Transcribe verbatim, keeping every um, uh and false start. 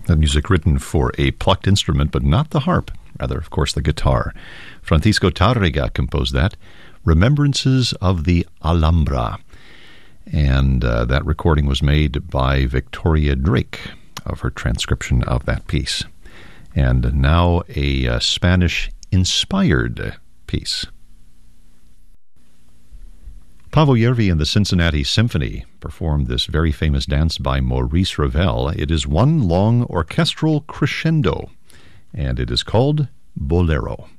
That music written for a plucked instrument, but not the harp. Rather, of course, the guitar. Francisco Tárrega composed that. Remembrances of the Alhambra. And uh, that recording was made by Victoria Drake of her transcription of that piece. And now a uh, Spanish-inspired piece. Paavo Järvi and the Cincinnati Symphony performed this very famous dance by Maurice Ravel. It is one long orchestral crescendo, and it is called Bolero.